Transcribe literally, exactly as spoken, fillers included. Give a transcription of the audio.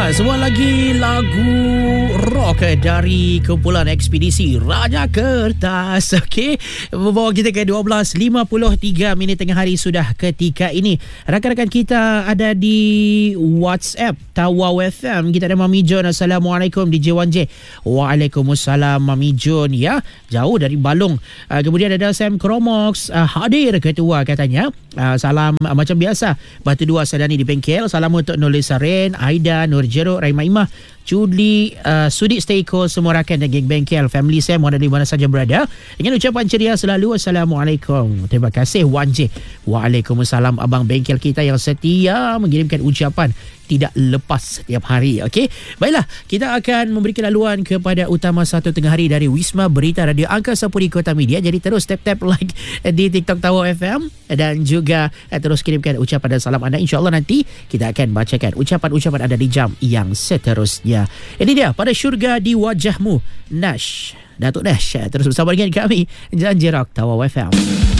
Ya, sebuah lagi lagu rock dari kumpulan ekspedisi Raja Kertas. Okey, membawa kita ke dua belas lima puluh tiga minit tengah hari sudah ketika ini. Rakan-rakan kita ada di WhatsApp Tawau F M. Kita ada Mami John. Assalamualaikum D J wan J. Waalaikumsalam Mami John. Ya, jauh dari Balong. Uh, kemudian ada Sam Kromox, uh, hadir ketua katanya. Uh, salam uh, macam biasa. Batu Dua Sadani di bengkel. Salam untuk Nurul Saren, Aida, Nur Jeruk, Raima Imah, Juli, uh, Sudik Stay Cool, semua rakan dan geng bengkel, family saya mana di mana saja berada. Dengan ucapan ceria selalu, Assalamualaikum. Terima kasih Wan J. Waalaikumsalam abang bengkel kita yang setia mengirimkan ucapan tidak lepas setiap hari. Okey, baiklah, kita akan memberikan laluan kepada utama satu tengah hari dari Wisma Berita Radio Angkasa Puri Kota Media. Jadi terus tap-tap like di TikTok Tawau F M dan juga eh, terus kirimkan ucapan dan salam anda. InsyaAllah nanti kita akan bacakan ucapan-ucapan anda di jam yang seterusnya. Ini dia, Pada Syurga di Wajahmu, Nash, Datuk Nash. Terus bersama dengan kami, Janji Rock Tawau F M.